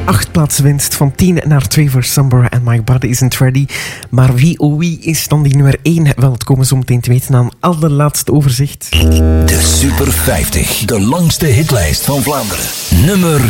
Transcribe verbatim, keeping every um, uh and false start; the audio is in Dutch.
acht plaatsen winst van tien naar twee voor Somber en My Body Isn't Ready. Maar wie oh wie is dan die nummer één? Wel, het komen we zo meteen te weten aan het allerlaatste overzicht. De Super vijftig, de langste hitlijst van Vlaanderen. Nummer